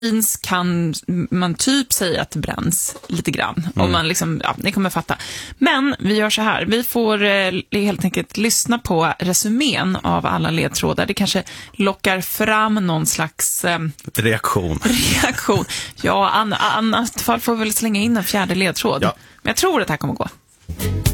kan man typ säga att det bränns lite grann. Om man liksom, ja, ni kommer fatta. Men vi gör så här. Vi får helt enkelt lyssna på resumén av alla ledtrådar. Det kanske lockar fram någon slags reaktion. Ja, annars fall får vi väl slänga in en fjärde ledtråd. Ja. Men jag tror att det här kommer gå.